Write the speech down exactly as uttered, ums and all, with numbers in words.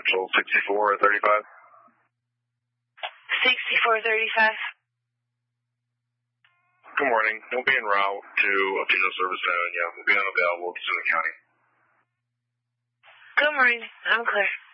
Central, sixty-four thirty-five. sixty-four thirty-five. Good morning. We'll be en route to a funeral service now, and yeah, we'll be unavailable to the county. Good morning. I'm clear.